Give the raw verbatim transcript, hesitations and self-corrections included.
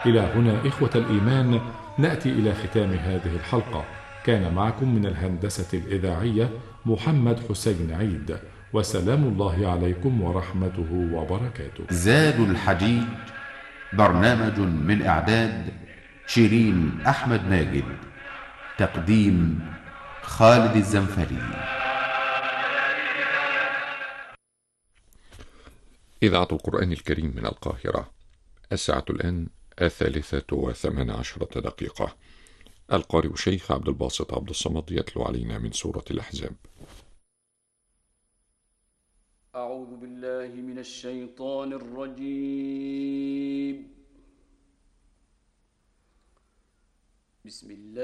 إلى هنا إخوة الإيمان نأتي إلى ختام هذه الحلقة. كان معكم من الهندسة الإذاعية محمد حسين عيد، وسلام الله عليكم ورحمته وبركاته. زاد الحجيج، برنامج من إعداد شيرين أحمد ماجد، تقديم خالد الزنفري. إذاعة القرآن الكريم من القاهرة. الساعة الآن الثالثة وثمان عشرة دقيقة. القارئ الشيخ عبد الباسط عبد الصمد يتلو علينا من سورة الأحزاب. أعوذ بالله من الشيطان الرجيم. بسم الله